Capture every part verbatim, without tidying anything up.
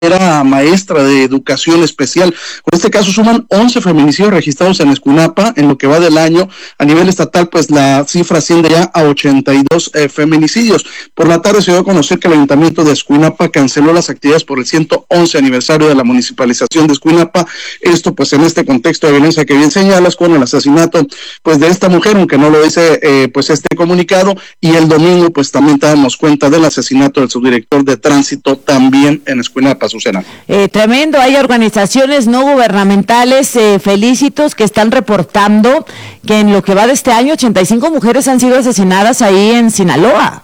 era maestra de educación especial. Con este caso suman once feminicidios registrados en Escuinapa en lo que va del año. A nivel estatal, pues la cifra asciende ya a ochenta y dos eh, feminicidios. Por la tarde se dio a conocer que el Ayuntamiento de Escuinapa canceló las actividades por el ciento once aniversario de la municipalización de Escuinapa. Esto pues en este contexto de violencia que bien señalas, con el asesinato pues de esta mujer, aunque no lo dice eh, pues este comunicado, y el domingo pues también damos cuenta del asesinato del subdirector de tránsito también en Escuinapa. Susana. Eh, tremendo, hay organizaciones no gubernamentales, eh, Felicitos, que están reportando que en lo que va de este año ochenta y cinco mujeres han sido asesinadas ahí en Sinaloa.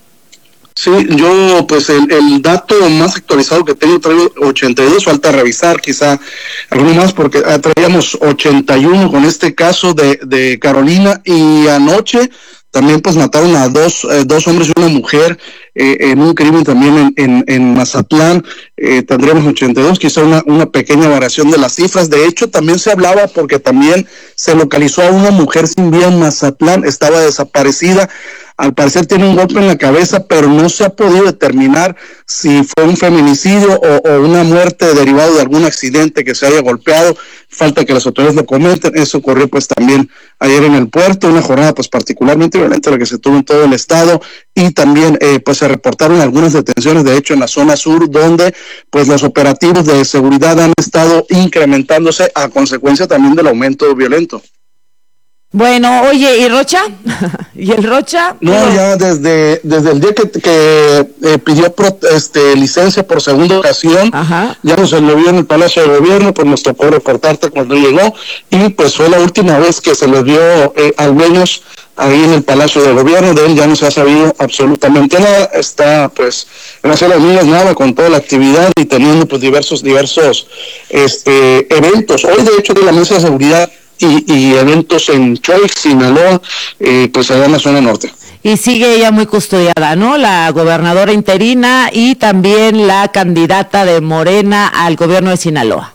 Sí, yo pues el, el dato más actualizado que tengo traigo ochenta y dos, falta revisar quizá alguno más porque traíamos ochenta y uno con este caso de, de Carolina, y anoche también pues mataron a dos, eh, dos hombres y una mujer eh, en un crimen también en, en, en Mazatlán. Eh, tendríamos ochenta y dos, quizá una, una pequeña variación de las cifras. De hecho, también se hablaba porque también se localizó a una mujer sin vida en Mazatlán, estaba desaparecida. Al parecer tiene un golpe en la cabeza, pero no se ha podido determinar si fue un feminicidio o, o una muerte derivado de algún accidente que se haya golpeado. Falta que las autoridades lo comenten. Eso ocurrió pues también ayer en el puerto, una jornada pues particularmente violenta la que se tuvo en todo el estado, y también eh, pues se reportaron algunas detenciones, de hecho en la zona sur, donde pues los operativos de seguridad han estado incrementándose a consecuencia también del aumento violento. Bueno, oye, ¿y Rocha? ¿Y el Rocha? No, Pero... ya desde desde el día que, que eh, pidió pro, este licencia por segunda ocasión, Ajá. ya nos lo vio en el Palacio de Gobierno, pues nos tocó reportarte cuando llegó, y pues fue la última vez que se lo vio, eh, al menos ahí en el Palacio de Gobierno. De él ya no se ha sabido absolutamente nada. Está pues en la Ciudad de las Niñas nada, con toda la actividad y teniendo pues diversos, diversos este eventos. Hoy de hecho de la mesa de seguridad Y, y eventos en Choix, Sinaloa, eh, pues allá en la zona norte. Y sigue ella muy custodiada, ¿no? La gobernadora interina y también la candidata de Morena al gobierno de Sinaloa.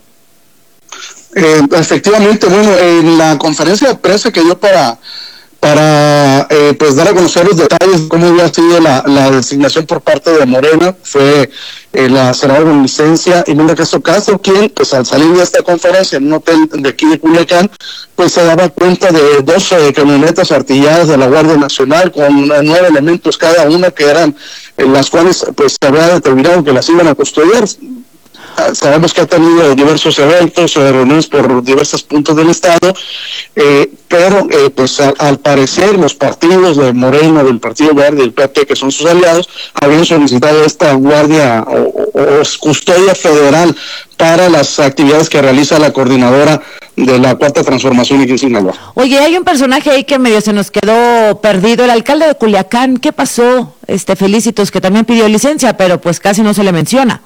Eh, efectivamente, bueno, en la conferencia de prensa que dio para para eh, pues dar a conocer los detalles de cómo había sido la, la designación por parte de Morena, fue eh, la senadora con licencia Imelda Castro Castro, quien pues al salir de esta conferencia en un hotel de aquí de Culiacán, pues se daba cuenta de dos eh, camionetas artilladas de la Guardia Nacional con uh, nueve elementos cada una, que eran eh, las cuales pues se había determinado que las iban a custodiar. Sabemos que ha tenido diversos eventos, eh, reuniones por diversos puntos del estado, eh, pero eh, pues a, al parecer los partidos de Morena, del Partido Verde y del P T, que son sus aliados, habían solicitado esta guardia o, o, o custodia federal para las actividades que realiza la coordinadora de la Cuarta Transformación aquí en Sinaloa. Oye, hay un personaje ahí que medio se nos quedó perdido, el alcalde de Culiacán. ¿Qué pasó? Este Felicitos, que también pidió licencia, pero pues casi no se le menciona.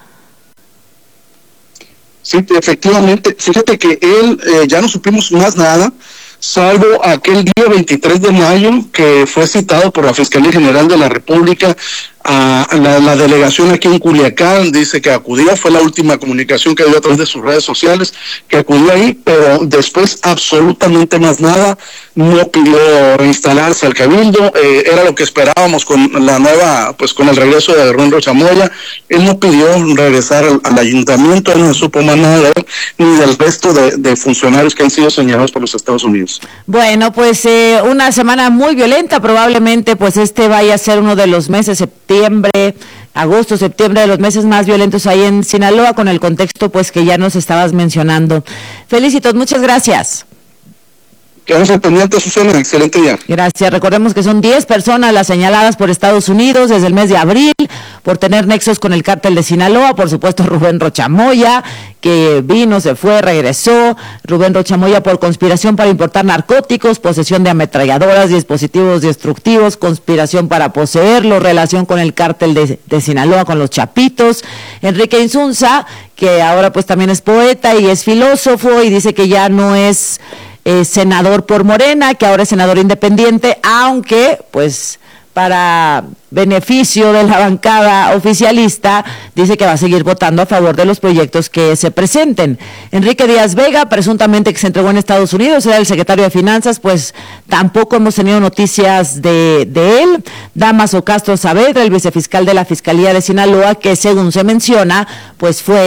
Sí, efectivamente. Fíjate que él, eh, ya no supimos más nada, salvo aquel día veintitrés de mayo, que fue citado por la Fiscalía General de la República a la, la delegación aquí en Culiacán. Dice que acudió, fue la última comunicación que dio a través de sus redes sociales, que acudió ahí, pero después absolutamente más nada. No pidió reinstalarse al cabildo, eh, era lo que esperábamos con la nueva, pues con el regreso de Rubén Rocha Moya. Él no pidió regresar al, al ayuntamiento, él no supo más nada de él, ni del resto de, de funcionarios que han sido señalados por los Estados Unidos. Bueno, pues eh, una semana muy violenta, probablemente pues este vaya a ser uno de los meses, septiembre, agosto, septiembre, de los meses más violentos ahí en Sinaloa, con el contexto pues que ya nos estabas mencionando. Felicitos, muchas gracias. Quedamos al pendiente, Susana, excelente día. Gracias. Recordemos que son diez personas las señaladas por Estados Unidos desde el mes de abril por tener nexos con el cártel de Sinaloa. Por supuesto, Rubén Rocha Moya, que vino, se fue, regresó. Rubén Rocha Moya por conspiración para importar narcóticos, posesión de ametralladoras, dispositivos destructivos, conspiración para poseerlo, relación con el cártel de, de Sinaloa, con los Chapitos. Enrique Insunza, que ahora pues también es poeta y es filósofo, y dice que ya no es Eh, senador por Morena, que ahora es senador independiente, aunque pues para beneficio de la bancada oficialista, dice que va a seguir votando a favor de los proyectos que se presenten. Enrique Díaz Vega, presuntamente que se entregó en Estados Unidos, era el secretario de Finanzas, pues tampoco hemos tenido noticias de, de él. Damaso Castro Saavedra, el vicefiscal de la Fiscalía de Sinaloa, que según se menciona, pues fue